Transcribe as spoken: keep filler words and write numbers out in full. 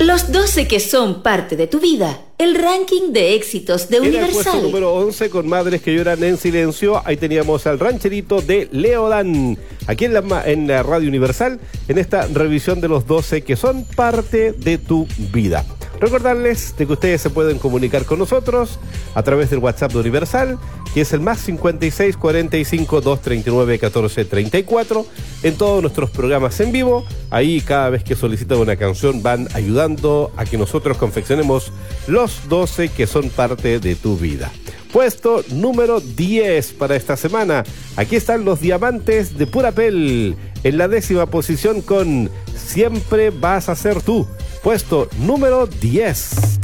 Los doce que son parte de tu vida. El ranking de éxitos de Era Universal. el puesto número once con Madres que lloran en silencio. Ahí teníamos al rancherito de Leodán. Aquí en la, en la Radio Universal, en esta revisión de los doce que son parte de tu vida. Recordarles de que ustedes se pueden comunicar con nosotros a través del WhatsApp de Universal, que es el más cincuenta y seis, cuarenta y cinco, doscientos treinta y nueve, catorce treinta y cuatro. En todos nuestros programas en vivo, ahí cada vez que solicitan una canción van ayudando a que nosotros confeccionemos los doce que son parte de tu vida. Puesto número diez para esta semana. Aquí están los Diamantes de Purapel en la décima posición con Siempre vas a ser tú. Puesto número diez.